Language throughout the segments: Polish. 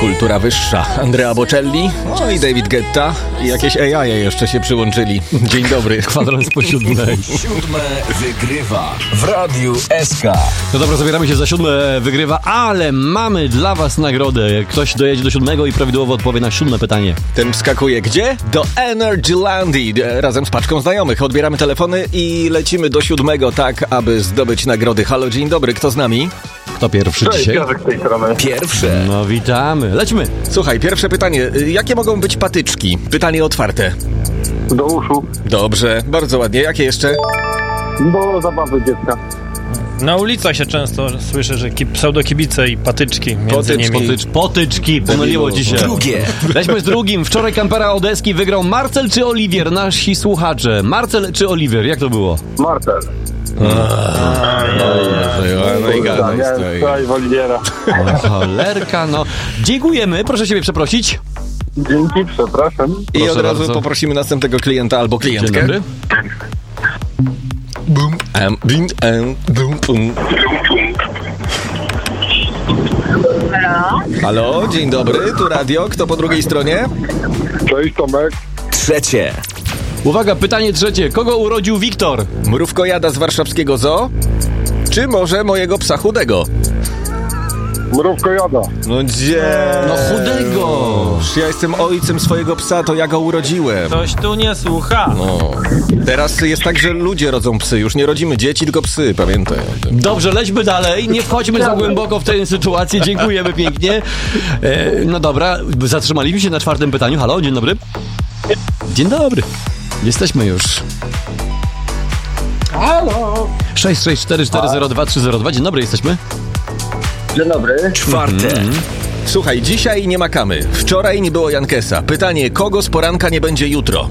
Kultura wyższa. Andrea Bocelli, no i David Guetta i jakieś AI jeszcze się przyłączyli. Dzień dobry. Kwadrans po 7. 7 wygrywa w Radiu SK. No dobra, zabieramy się za 7 wygrywa, ale mamy dla was nagrodę. Ktoś dojedzie do 7 i prawidłowo odpowie na 7 pytanie. Ten wskakuje gdzie? Do Energylandii razem z paczką znajomych. Odbieramy telefony i lecimy do 7, tak aby zdobyć nagrody. Halo, dzień dobry, kto z nami? Kto pierwszy dzisiaj? Piotrek z tej strony. Pierwsze. No witamy, lećmy. Słuchaj, pierwsze pytanie. Jakie mogą być patyczki? Pytanie otwarte. Do uszu. Dobrze, bardzo ładnie. Jakie jeszcze? Do zabawy dziecka. Na ulicach się często słyszy, że pseudokibice i patyczki między nimi. Potyczki, pomyliło ci się. Drugie. Lećmy z drugim. Wczoraj kampera Odeski wygrał Marcel czy Oliwier? Nasi słuchacze. Marcel czy Oliwier? Jak to było? Marcel. No i gadaj Miałem stoi. wczoraj Woliwiera. Cholerka, no. Dziękujemy, proszę siebie przeprosić. Dzięki, przepraszam. I Proszę od razu bardzo. poprosimy następnego klienta albo Dzień klientkę. dobry. Bum, bim, bum, bum. Halo, dzień dobry, tu radio, kto po drugiej stronie? Cześć Tomek. Trzecie. Uwaga, pytanie trzecie. Kogo urodził Wiktor? Mrówkojada z warszawskiego zoo? Czy może mojego psa chudego? Mrówkojada. No gdzie? No chudego. Ja jestem ojcem swojego psa, to ja go urodziłem. Ktoś tu nie słucha. No. Teraz jest tak, że ludzie rodzą psy. Już nie rodzimy dzieci, tylko psy, pamiętaj o tym. Dobrze, lećmy dalej. Nie wchodźmy za głęboko w tę sytuację. Dziękujemy pięknie. No dobra, zatrzymaliśmy się na 4 pytaniu. Halo, dzień dobry. Dzień dobry. Jesteśmy już. Halo. 664402302. Dzień dobry, jesteśmy. Dzień dobry. Czwarte. Słuchaj, dzisiaj nie makamy. Wczoraj nie było Jankesa. Pytanie, kogo z poranka nie będzie jutro?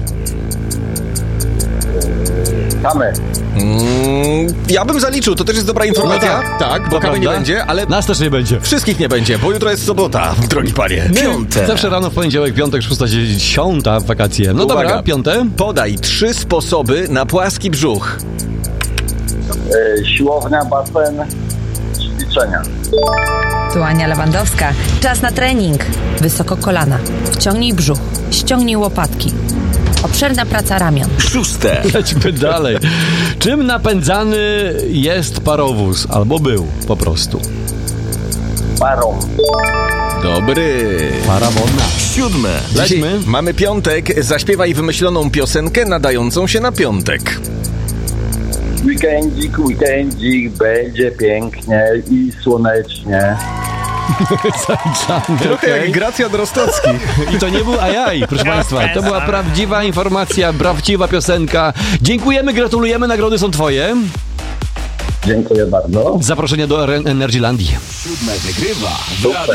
Tamy. Ja bym zaliczył, to też jest dobra informacja. No tak, bo to kamy nie prawda. będzie, ale Nas też nie będzie. wszystkich nie będzie, bo jutro jest sobota, drogi panie. Piąte. Zawsze rano w poniedziałek, piątek, 6:10 w wakacje. No Uwaga. dobra, 5. Podaj 3 sposoby na płaski brzuch. Siłownia, basen, ćwiczenia. Tu Ania Lewandowska. Czas na trening. Wysoko kolana. Wciągnij brzuch. Ściągnij łopatki. Obszerna praca ramion. Szóste. Lećmy dalej. Czym napędzany jest parowóz? Albo był po prostu. Parą. Dobry. Para wodna. 7. Dzisiaj Lećmy. mamy piątek, zaśpiewaj wymyśloną piosenkę nadającą się na piątek. Weekendzik, będzie pięknie i słonecznie. Zaliczamy. Trochę okej. jak Gracjan Rostocki. I to nie był AI, proszę Państwa. To była prawdziwa informacja, prawdziwa piosenka. Dziękujemy, gratulujemy, nagrody są Twoje. Dziękuję bardzo. Zaproszenie do Energylandii. 7 wygrywa w Radiu